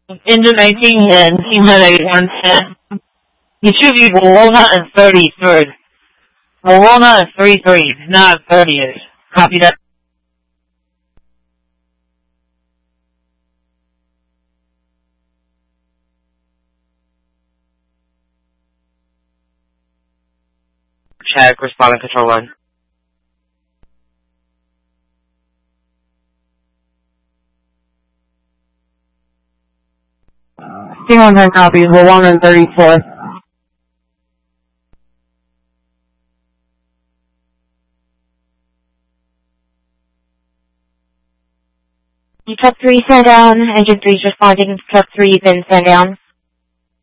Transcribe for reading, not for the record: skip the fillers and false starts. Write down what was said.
Engine 19 and Team Headache 110. You should be Walnut and 33rd. Walnut and 33, not 30th. Copy that. Check, responding control 1. Team 110 copies, Walnut and 34. Truck 3 stand down, engine 3 is responding, truck 3 then stand down.